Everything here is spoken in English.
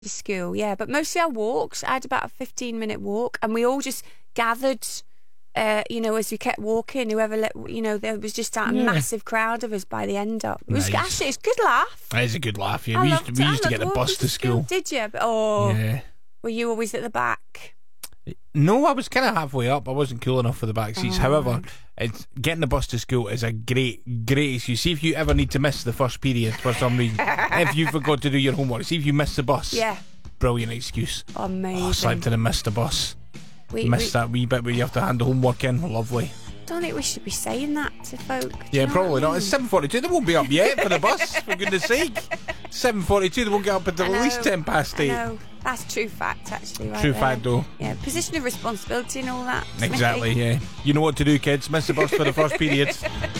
to school, yeah. But mostly I walked. I had about a 15-minute walk, and we all just gathered, as we kept walking. There was just a massive crowd of us by the end of it. Actually, it's a good laugh. It is a good laugh, yeah. We used to get the bus to school. Did you? Were you always at the back? No, I was kind of halfway up. I wasn't cool enough for the back seats. However, getting the bus to school is a great excuse. See if you ever need to miss the first period for some reason. If you forgot to do your homework, see if you miss the bus. Yeah. Brilliant excuse. Amazing. Slept in and missed the bus. Missed that wee bit where you have to hand the homework in. Lovely. Don't think we should be saying that to folk. Yeah, probably not. It's 7:42. They won't be up yet for the bus, for goodness sake. 7:42. They won't get up until at least 10 past 8. No, that's true fact, actually. Right true there. Fact, though. Yeah, position of responsibility and all that. Exactly, yeah. You know what to do, kids. Miss the bus for the first period.